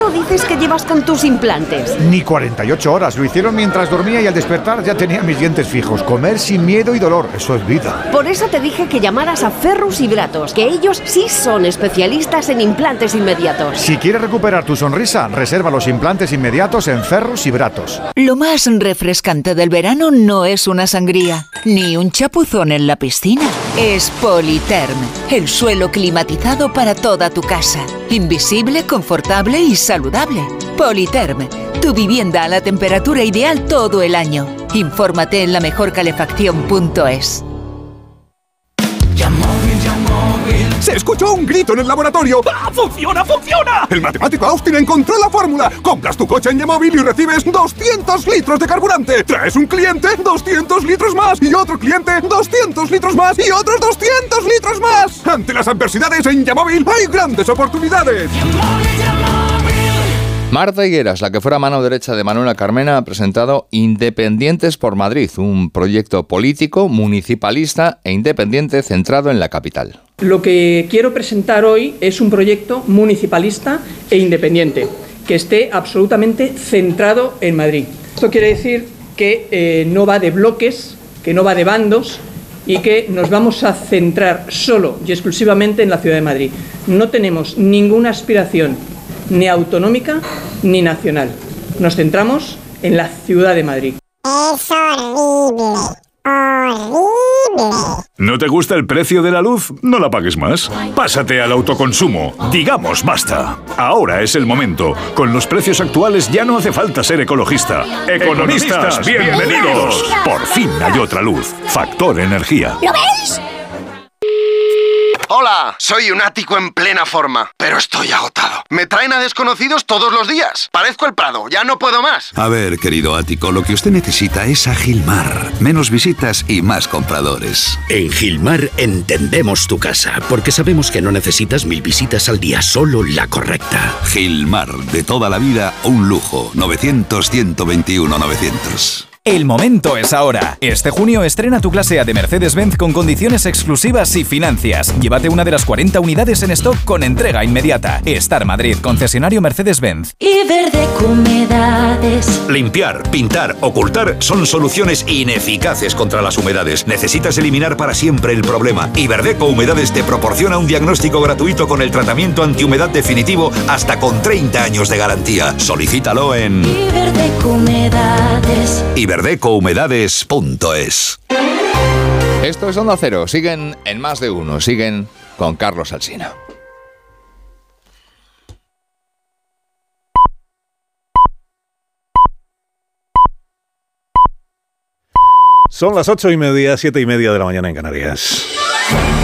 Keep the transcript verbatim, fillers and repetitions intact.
dices que llevas con tus implantes? Ni cuarenta y ocho horas. Lo hicieron mientras dormía y al despertar ya tenía mis dientes fijos. Comer sin miedo y dolor. Eso es vida. Por eso te dije que llamaras a Ferrus y Bratos, que ellos sí son especialistas en implantes inmediatos. Si quieres recuperar tu sonrisa, reserva los implantes inmediatos en Ferrus y Bratos. Lo más refrescante del verano no es una sangría, ni un chapuzón en la piscina. Es Politerm, el suelo climatizado para toda tu casa. Invisible, confortable y saludable. Politerm, tu vivienda a la temperatura ideal todo el año. Infórmate en la mejor calefacción punto es. ¡Se escuchó un grito en el laboratorio! ¡Ah, funciona, funciona! El matemático Austin encontró la fórmula. Compras tu coche en Yamóvil y recibes doscientos litros de carburante. Traes un cliente, doscientos litros más. Y otro cliente, doscientos litros más. Y otros doscientos litros más. Ante las adversidades en Yamóvil hay grandes oportunidades. Marta Higueras, la que fuera mano derecha de Manuela Carmena, ha presentado Independientes por Madrid, un proyecto político, municipalista e independiente centrado en la capital. Lo que quiero presentar hoy es un proyecto municipalista e independiente, que esté absolutamente centrado en Madrid. Esto quiere decir que eh, no va de bloques, que no va de bandos y que nos vamos a centrar solo y exclusivamente en la ciudad de Madrid. No tenemos ninguna aspiración ni autonómica ni nacional. Nos centramos en la ciudad de Madrid. Es horrible, horrible. ¿No te gusta el precio de la luz? No la pagues más. Pásate al autoconsumo. Digamos basta. Ahora es el momento. Con los precios actuales ya no hace falta ser ecologista. Economistas, bienvenidos. Por fin hay otra luz. Factor Energía. ¿Lo veis? Hola, soy un ático en plena forma, pero estoy agotado. Me traen a desconocidos todos los días. Parezco el Prado, ya no puedo más. A ver, querido ático, lo que usted necesita es a Gilmar. Menos visitas y más compradores. En Gilmar entendemos tu casa, porque sabemos que no necesitas mil visitas al día, solo la correcta. Gilmar, de toda la vida, un lujo. novecientos, ciento veintiuno, novecientos. El momento es ahora. Este junio estrena tu clase A de Mercedes-Benz con condiciones exclusivas y financias. Llévate una de las cuarenta unidades en stock con entrega inmediata. Star Madrid, concesionario Mercedes-Benz. Iberdeco Humedades. Limpiar, pintar, ocultar son soluciones ineficaces contra las humedades. Necesitas eliminar para siempre el problema. Iberdeco Humedades te proporciona un diagnóstico gratuito con el tratamiento antihumedad definitivo hasta con treinta años de garantía. Solicítalo en Iberdeco Humedades. iberdeco humedades punto es. Esto es Onda Cero. Siguen en Más de Uno. Siguen con Carlos Alsina. Son las ocho y media, siete y media de la mañana en Canarias.